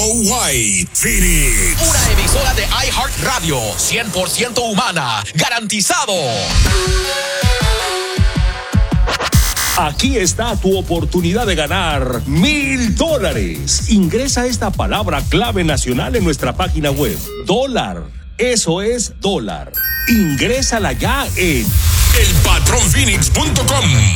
White, Phoenix. Una emisora de iHeartRadio, 100% humana, garantizado. Aquí está tu oportunidad de ganar $1,000. Ingresa esta palabra clave nacional en nuestra página web. Dólar. Eso es dólar. Ingrésala ya en elpatronphoenix.com.